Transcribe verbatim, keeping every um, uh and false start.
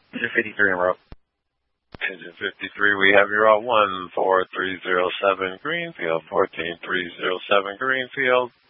Engine fifty-three en route. Engine fifty-three, we have you on one four three zero seven Greenfield, fourteen three zero seven Greenfield.